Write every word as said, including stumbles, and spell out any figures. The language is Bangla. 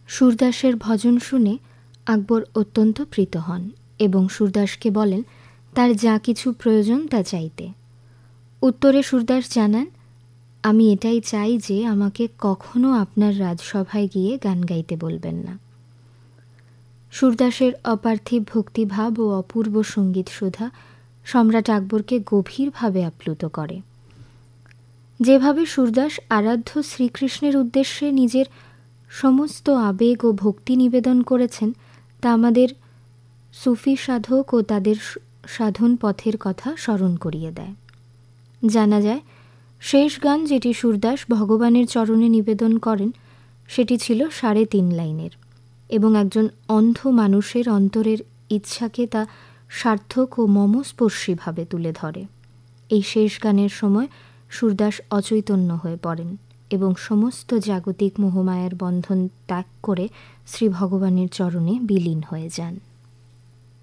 সুরদাসের ভজন শুনে আকবর অত্যন্ত প্রীত হন এবং সুরদাসকে বলেন তার যা কিছু প্রয়োজন তা চাইতে। উত্তরে সুরদাস জানান, আমি এটাই চাই যে আমাকে কখনো আপনার রাজসভায় গিয়ে গান গাইতে বলবেন না। সুরদাসের অপার্থিব ভক্তিভাব ও অপূর্ব সঙ্গীত সুধা সম্রাট আকবরকে গভীরভাবে আপ্লুত করে। যেভাবে সুরদাস আরাধ্য শ্রীকৃষ্ণের উদ্দেশ্যে নিজের সমস্ত আবেগ ও ভক্তি নিবেদন করেছেন তা আমাদের সুফি সাধক ও তাদের সাধন পথের কথা স্মরণ করিয়ে দেয়। জানা যায় শেষ গান যেটি সুরদাস ভগবানের চরণে নিবেদন করেন সেটি ছিল সাড়ে তিন লাইনের এবং একজন অন্ধ মানুষের অন্তরের ইচ্ছাকে তা সার্থক ও মমস্পর্শীভাবে তুলে ধরে। এই শেষ গানের সময় সুরদাস অচৈতন্য হয়ে পড়েন এবং সমস্ত জাগতিক মোহমায়ার বন্ধন ত্যাগ করে শ্রী ভগবানের চরণে বিলীন হয়ে যান।